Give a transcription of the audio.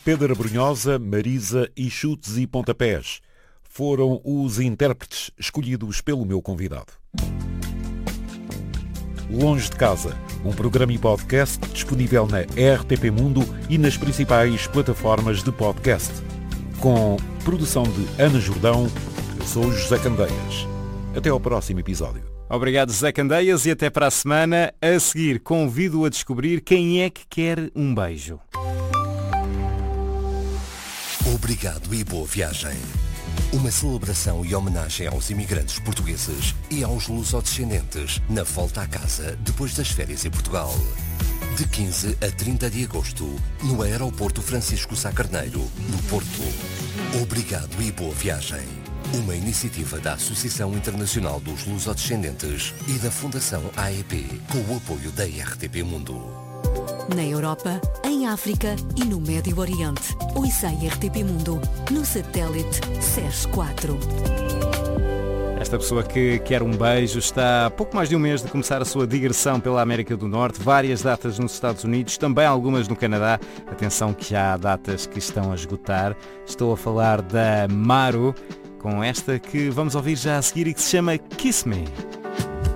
Pedra Brunhosa, Marisa e Chutes e Pontapés foram os intérpretes escolhidos pelo meu convidado. Longe de Casa, um programa e podcast disponível na RTP Mundo e nas principais plataformas de podcast. Com produção de Ana Jordão, eu sou o José Candeias. Até ao próximo episódio. Obrigado, José Candeias, e até para a semana. A seguir, convido-o a descobrir quem é que quer um beijo. Obrigado e boa viagem. Uma celebração e homenagem aos imigrantes portugueses e aos lusodescendentes na volta à casa depois das férias em Portugal. De 15 a 30 de agosto, no Aeroporto Francisco Sá Carneiro, no Porto. Obrigado e boa viagem. Uma iniciativa da Associação Internacional dos Lusodescendentes e da Fundação AEP, com o apoio da RTP Mundo. Na Europa, em África e no Médio Oriente. Ouça a RTP Mundo no satélite SES 4. Esta pessoa que quer um beijo está há pouco mais de um mês de começar a sua digressão pela América do Norte, várias datas nos Estados Unidos, também algumas no Canadá. Atenção que já há datas que estão a esgotar. Estou a falar da Maru, com esta que vamos ouvir já a seguir e que se chama Kiss Me.